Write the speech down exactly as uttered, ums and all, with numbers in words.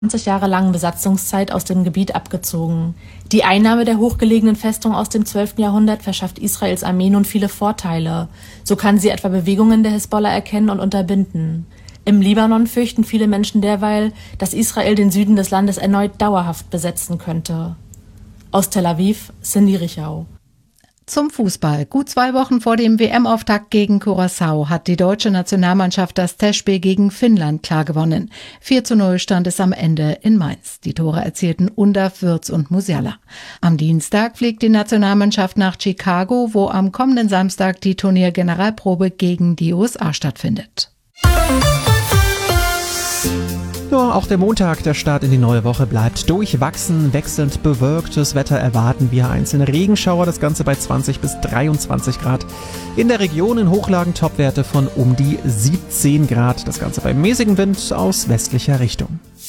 zwanzig Jahre langen Besatzungszeit aus dem Gebiet abgezogen. Die Einnahme der hochgelegenen Festung aus dem zwölften Jahrhundert verschafft Israels Armee nun viele Vorteile. So kann sie etwa Bewegungen der Hisbollah erkennen und unterbinden. Im Libanon fürchten viele Menschen derweil, dass Israel den Süden des Landes erneut dauerhaft besetzen könnte. Aus Tel Aviv, Cindy Richau. Zum Fußball. Gut zwei Wochen vor dem W M-Auftakt gegen Curaçao hat die deutsche Nationalmannschaft das Testspiel gegen Finnland klar gewonnen. vier zu null stand es am Ende in Mainz. Die Tore erzielten Undav, Würz und Musiala. Am Dienstag fliegt die Nationalmannschaft nach Chicago, wo am kommenden Samstag die Turniergeneralprobe gegen die U S A stattfindet. Ja, auch der Montag, der Start in die neue Woche, bleibt durchwachsen, wechselnd bewölktes Wetter erwarten wir, einzelne Regenschauer, das Ganze bei zwanzig bis dreiundzwanzig Grad. In der Region in Hochlagen Topwerte von um die siebzehn Grad, das Ganze bei mäßigem Wind aus westlicher Richtung.